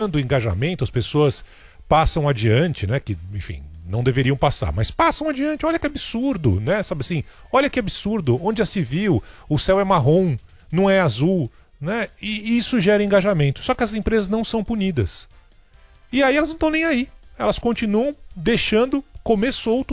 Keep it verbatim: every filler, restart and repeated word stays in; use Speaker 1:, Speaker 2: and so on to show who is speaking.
Speaker 1: gerando engajamento, as pessoas passam adiante, né? Que, enfim, não deveriam passar, mas passam adiante. Olha que absurdo, né? Sabe assim, olha que absurdo, onde já se viu, o céu é marrom, não é azul, né? E isso gera engajamento. Só que as empresas não são punidas. E aí elas não estão nem aí. Elas continuam deixando comer solto